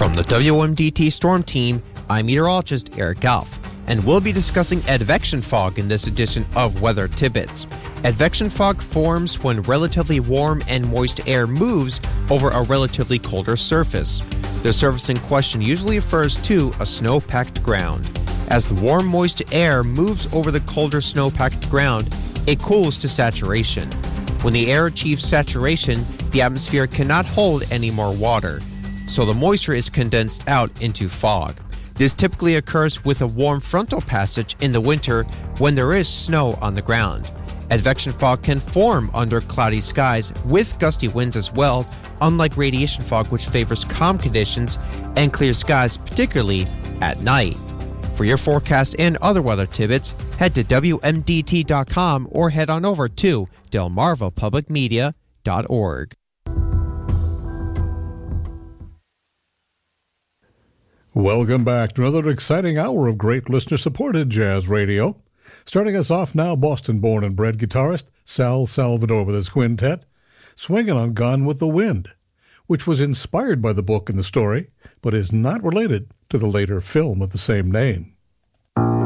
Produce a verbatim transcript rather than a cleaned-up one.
From the W M D T Storm Team, I'm meteorologist Eric Goff, and we'll be discussing advection fog in this edition of Weather Tidbits. Advection fog forms when relatively warm and moist air moves over a relatively colder surface. The surface in question usually refers to a snow-packed ground. As the warm, moist air moves over the colder snow-packed ground, it cools to saturation. When the air achieves saturation, the atmosphere cannot hold any more water, so the moisture is condensed out into fog. This typically occurs with a warm frontal passage in the winter when there is snow on the ground. Advection fog can form under cloudy skies with gusty winds as well, unlike radiation fog, which favors calm conditions and clear skies, particularly at night. For your forecast and other weather tidbits, head to W M D T dot com or head on over to Delmarva Public Media dot org. Welcome back to another exciting hour of great listener-supported jazz radio. Starting us off now, Boston-born and bred guitarist Sal Salvador with his quintet, swinging on Gone with the Wind, which was inspired by the book and the story, but is not related to the later film of the same name.